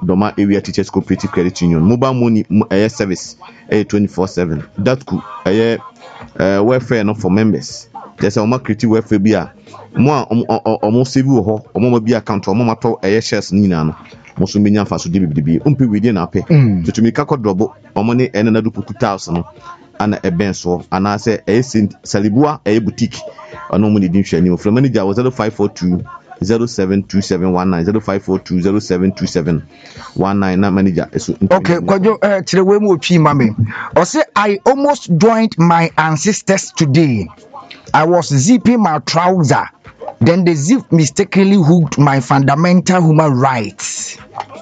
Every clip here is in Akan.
Doma Area Teachers Cooperative Credit Union. Mobile money service 24/7. That could welfare no for members. There's a more creative welfare beer. More almost save you or more be account or more shares Nina. Most many of us would be within our pay. To make a double or money and another 2,000 and a benso. And I say a Saint Salibua a boutique. Or no money didn't share new from manager was 0542 072719 0542 072719 na manager. Okay, mami. Or say I almost joined my ancestors today. I was zipping my trouser. Then the zip mistakenly hooked my fundamental human rights.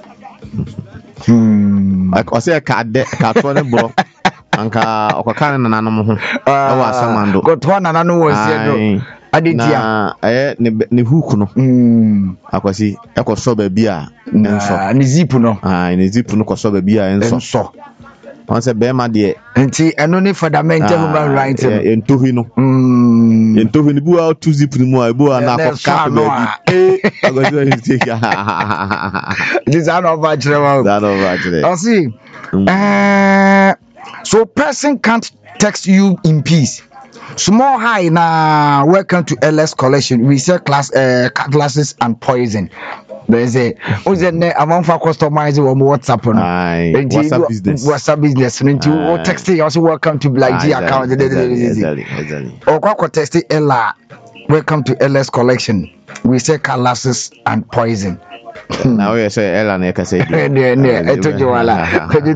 I say a card for the bro. Anka okakana na nananom ho. Ewa asamando. Got one and no was here. Na ne hook no. Akwasi ekoso ba bia enso. Ni zip no. Ni zip no koso ba bia enso. On say be ma de. Enti eno ne fundamental human rights. Entohi no. Entohi ni bu out to zip ni mu bu na akokka ba. This are not virtual. That over. I see. So person can't text you in peace. Small high na welcome to LS collection. We sell classes and poison. There's a among for customize on WhatsApp on WhatsApp business. You text also welcome to Black G account. Or text Ella welcome to LS collection. We sell classes and poison. Now we say Ella ne ka say etojo wala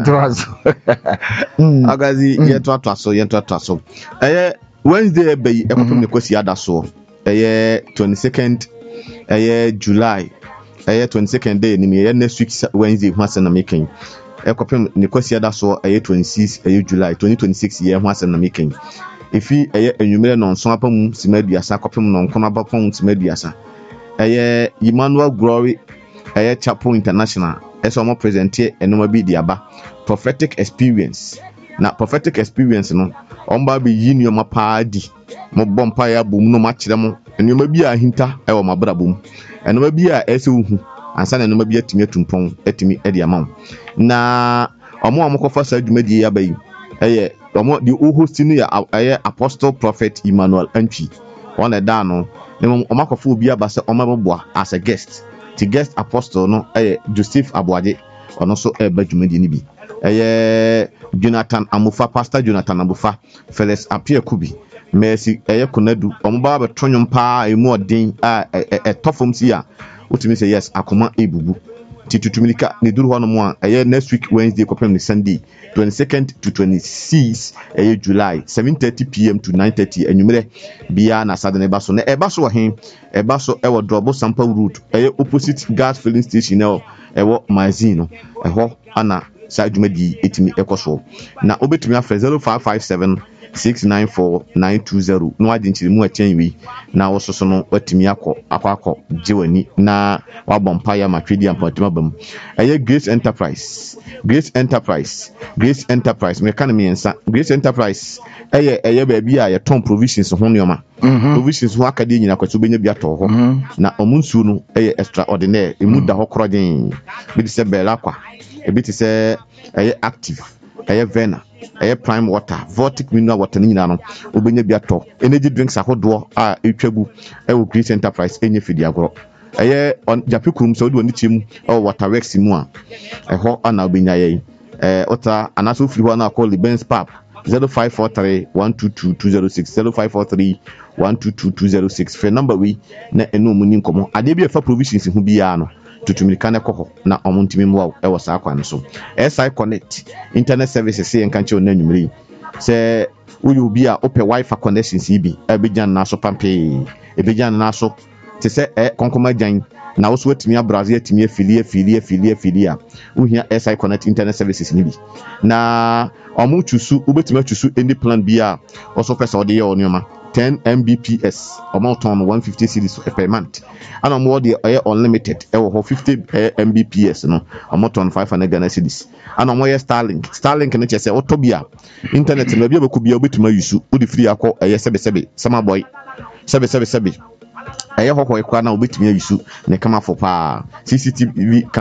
agazi yeto aso Wednesday be ekopem ne kwasi adaso 22nd July 22nd day ni next week Wednesday ho asem na making ekopem ne kwasi adaso 26 July 2026 ye ho asem na making efi enwumere no nso apam simaduasa kopem no nkono abapam simaduasa Emmanuel Glory Chapel International more present here enoma bi diaba prophetic experience na prophetic experience no omba bi yinio mapadi mo bompa ya bum no machire mo enoma bi a hinta ewo mabrabum enoma bi a ese uhu ansa na enoma bi atimi atumpon atimi edi amam na omo amokofa sa adwumadi ya bayi omo di host ni ya apostle prophet Emmanuel Antwi one da no omakofa obi abase omabboa as a guest. The guest apostle no Joseph Abuade ono so badwumadi ni bi Jonathan Amufa pastor Jonathan Amufa Felix Apia Kubi Mercy Konadu omoba betonwom pa emu odin tofom si a utimi say yes akoma ebubu titutumilika ne duru hono mo a next week Wednesday kopem ni Sunday 22nd to 26 July 7:30 p.m. to 9:30 enwumere bia na sadene baso na ebaso he ebaso ewo drobo sample route opposite gas filling station ewo magazine eho ana sadwumadi etimi ekoso na obetumi afre 0557 694-920 no adinchiri mu achenwi na wososo no watimi akọ jiwani na wabompa ya matwedi ampatima bam Grace Enterprise me kan miensa Grace Enterprise baabi a yeton provisions ho nioma provisions ho akade nyina kwaso benya bi ato ho na omunsu no extraordinary emu da ho kroden bi se bela kwa ebi ti se active Vena prime water vortic mineral water nyina no obenya bi ato energy drinks ahodo a etwagu Grace Enterprise enye fidi agoro on japikurum so do ni chim water works mu a ho ana obenya ye ota anaso free ho na call Benz Pap 0543-122-206 0543-122-206 for number we na eno mu ni nkomo ade bi efa provisions hu bia no tutumilika na koho na omuntimi mwa ewo saa kwan so SI Connect internet services se enkanche ona nwumiri se uyu bi a ope wifi connections ibi ebejan na so pampe ebejan na so te se konkoma jan na wo so atimi abrazi atimi afilia uhia SI Connect internet services ni bi na omu chusu ubetimi achusu any plan bia also pesa ode ye onioma 10 Mbps amount on 150 cedis per month and on more the unlimited 50 Mbps no amount on 500 Ghana cedis and on more Starlink na chese otobia internet na bia bekubia obetuma yusu odi free akọ sebe sama boy sebe hoho ekwa na obetuma yusu ne kama for pa CCTV